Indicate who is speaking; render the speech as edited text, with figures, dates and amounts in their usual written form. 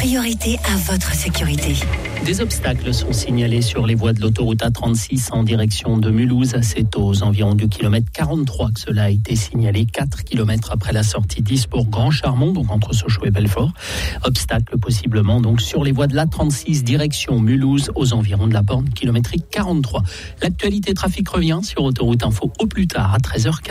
Speaker 1: priorité à votre sécurité.
Speaker 2: Des obstacles sont signalés sur les voies de l'autoroute A36 en direction de Mulhouse. C'est aux environs du kilomètre 43 que cela a été signalé, 4 km après la sortie 10 pour Grand Charmont, donc entre Sochaux et Belfort. Obstacle possiblement donc sur les voies de l'A36 direction Mulhouse aux environs de la borne kilométrique 43. L'actualité trafic revient sur Autoroute Info au plus tard à 13h40.